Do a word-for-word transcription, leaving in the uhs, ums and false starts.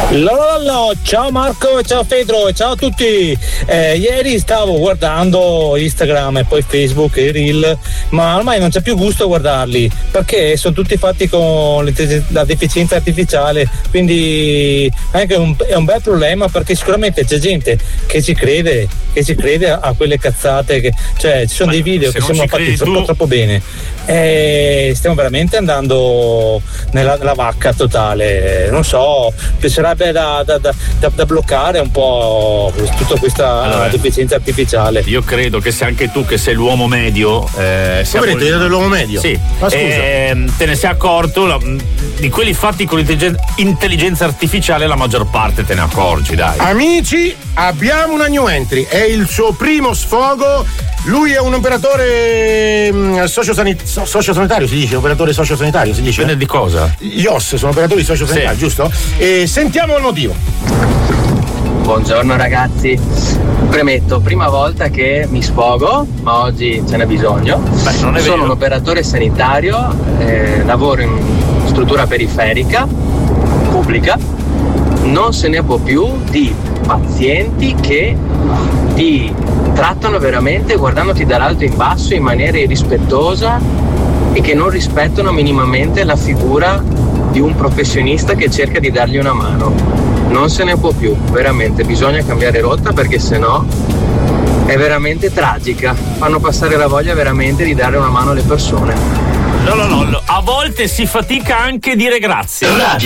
Lollo, ciao Marco, ciao Pedro, ciao a tutti. Eh, ieri stavo guardando Instagram e poi Facebook e Reel, ma ormai non c'è più gusto a guardarli perché sono tutti fatti con la deficienza artificiale, quindi anche un, è un bel problema, perché sicuramente c'è gente che ci crede, che ci crede a, a quelle cazzate, che, cioè ci sono ma dei video che sembrano fatti troppo, troppo bene. E stiamo veramente andando nella, nella vacca totale, non so, piacerebbe da, da, da, da, da bloccare un po' tutta questa allora, deficienza artificiale. Io credo che se anche tu, che sei l'uomo medio, eh, come avete detto dell'uomo medio? Sì, ma scusa, eh, te ne sei accorto, la, di quelli fatti con intelligenza artificiale la maggior parte te ne accorgi, dai. Amici, abbiamo una new entry, è il suo primo sfogo. Lui è un operatore mh, sociosanit- so- sociosanitario, si dice, operatore sociosanitario, si dice. Dipende di cosa? Gli O S sono operatori sociosanitari, sì, giusto? E sentiamo il motivo. Buongiorno ragazzi, premetto, prima volta che mi sfogo, ma oggi ce n'è bisogno. Beh, non è Sono vero. un operatore sanitario, eh, lavoro in struttura periferica, pubblica, non se ne può più di pazienti che ti trattano veramente guardandoti dall'alto in basso in maniera irrispettosa e che non rispettano minimamente la figura di un professionista che cerca di dargli una mano. Non se ne può più, veramente, bisogna cambiare rotta, perché sennò è veramente tragica. Fanno passare la voglia veramente di dare una mano alle persone. No, no, no, a volte si fatica anche a dire grazie.